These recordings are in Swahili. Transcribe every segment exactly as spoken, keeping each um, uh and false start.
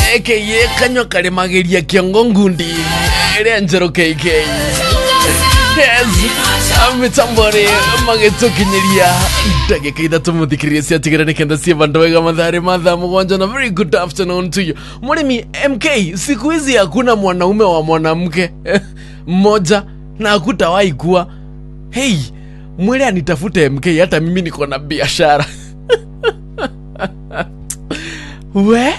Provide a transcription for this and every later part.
aka kanyo kare mageria kiongo ngundi ile njero K K. Yes, amitambore magetokinyiria ndagika ithatu muthikiriria cia tigirani kenda cia bandu wega mathare matha mugwanja na very good afternoon to you. Murimi M K, siku hizi hakuna mwanaume wa mwanamke mmoja na hakutawahi kuwa. Hey, mwele anitafute M K, hata mimi niko na biashara. We?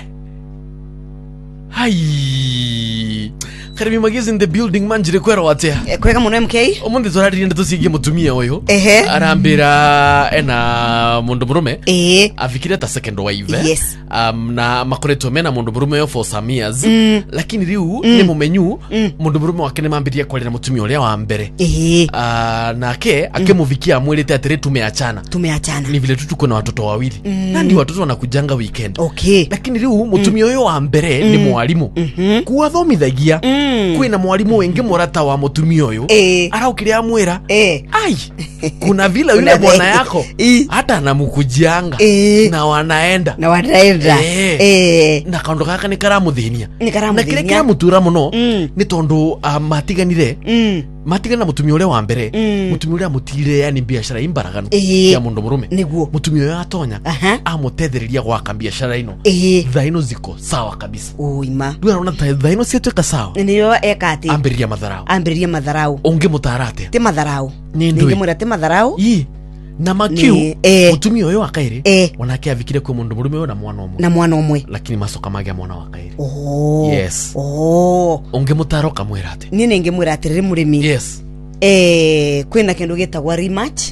Hai. Karibi Magizi in the building manjire kwera watea. E, kwega muno M K? Omundi zorari ndo tusigie mutumia oyo. Ehe. Arambira ena mundu murume. Eh. Afikire ta second wife. Yes. Um, na makoreto mena mundu murume yo for some years. Mm. Lakini riu mm. ni mumenyu mm. mundu murume wake nemambiria kwalira mutumia uria wa mbere. Eh. Uh, na ke akemuvikia mwelete atire tumeachana. Tumeachana. Ni vile tu tuko na watoto wawili. Mm. Na ndio watoto wanakujanga weekend. Okay. Lakini riu mutumia uyo wa mbere mm. ni mwalimu. Mhm. Kuathomithagia. Mm. Kwina mwalimu wengi murata wa mutumia uyu eh. araukire amwira eh. ai kuna vile yule bwana yako hata anamukujianga eh. na wanaenda na wanaenda eh. eh. na kaundu kaka ni karamuthinia na kile kile mutura muno mm. ni tondu uh, matiganire mm. matigana mutumia ule wa mbere mm. mutumia ule amutire yani biashara imbaragano eh. ya mundu murume niguo mutumia uyu atonya uh -huh. amutetheriria gwaka biashara ino eh. thaino ziko sawa kabisa uima ndio unaona thaino cietweka sawa niyo ekati ambiriria madharau ambiriria madharau unge mutarate te madharau ninge murate madharau yi na makiu eh. mutumia uyu akaire eh. wanake avikire kwa mundu murume na mwana omwe na mwana omwe lakini masoka mage mwana wakaire oh yes oh unge mutaroka mwirate ni nenge mwirate riri murimi yes eh kwina kindu gitagwa rematch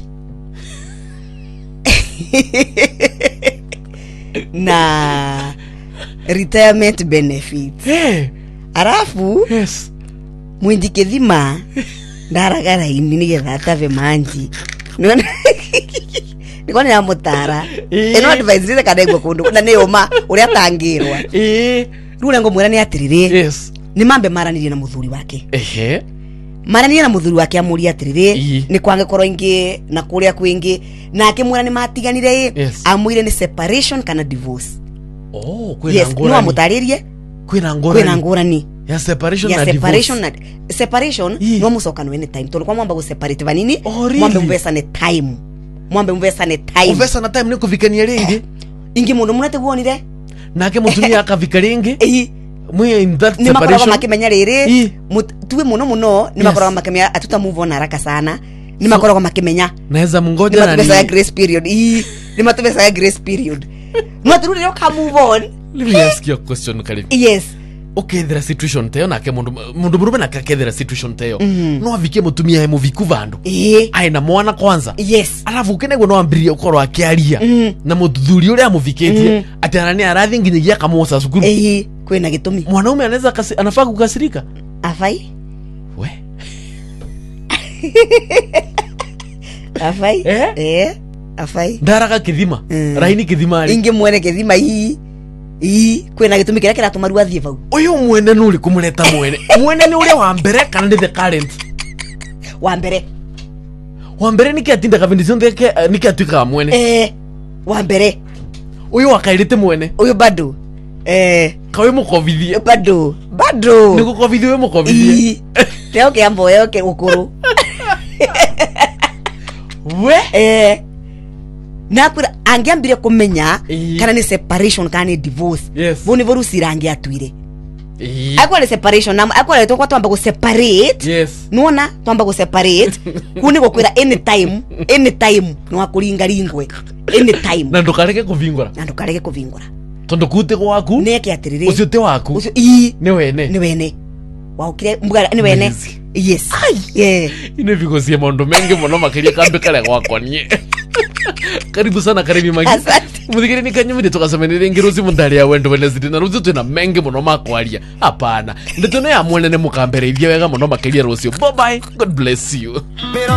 na retirement benefits eh arafu yes mwindi kithima ndaragara ini nigetha atave manji nona nikoni ya mutara eno advice rire kadegwa kundu na ne oma uri atangirwa eh rure ngo mwira ni atirire yes ni mambe maranirie na muthuri wake ehe maranirie na muthuri wake amuri atirire ni kwange koro ingi na kuria kwingi nake mwira ni matiganire yes. amwire ni separation kana divorce oh kwina yes, ngorani no amutaririe kwina ngorani kwina ngorani ya separation ya na separation divorce na separation Ii. no musokano any time tolo kwa mwamba go separate vanini oh, really? mwambe mvesa ne time mwambe mvesa ne time mvesa na time niko vikania ringi ingi mundu munate guonire nake mutumia akavika ringi eh mwe in that ni separation makoro makimenya riri tuwe muno muno ni makoro makimenya atuta move on haraka sana ni makoro makimenya naweza mungoja na ni grace period eh ni matubesa ya grace period mwaturudi yo ka move on. Let me ask you a question Karibu. Yes. Okay, there situation teo nake mundu mundu murume nake there situation teo mm -hmm. no avike mutumia he muviku vandu eh ai na mwana kwanza yes alafu ukenegwo no ambiria ukoro akiaria mm -hmm. na muthuri ule amuvikitie mm -hmm. atanani arathi nginyagia kamuosa sukuru eh kwena gitumi mwanaume anaweza anafaa kukasirika afai we afai eh eh afai ndaraka kithima mm. raini kithima ali inge mwene kithima hii ii kwena gitumi kira kira tumaru athie vau uyu mwene nuri kumuleta mwene mwene ni ule wa mbere kana ndi the current wa mbere wa mbere niki atinda kabindizon theke uh, niki atuika mwene eh wa mbere uyu wakairite mwene uyu bado eh kawe mukovithie bado bado niku kovithie we mukovithie teo ke ambo yo ke ukuru we eh nakura angiambire kumenya kana ni separation kana ni divorce yes. boni voru sirangi atwire akwa ni separation na akwa to kwa twamba go separate yes nuona twamba go separate kuni go kwira any time any time no akuringa ringwe any time na ndukareke kuvingura na ndukareke kuvingura tondo kute gwaku neke atirire ucio te waku ucio ii ni wene ni wene waukire mbugara ni wene yes yeah ine vigosie mondo mengi muno makiria kambe kale gwakwa nie karibu sana Karibu Magi muthigire ni kanyumire tukasemenire ngiruzi mundari ya wendo Wednesday na ruzi twina mengi muno makwaria hapana ndito no ya mwene ne mukambere ithia wega muno makiria rucio bye bye god bless you.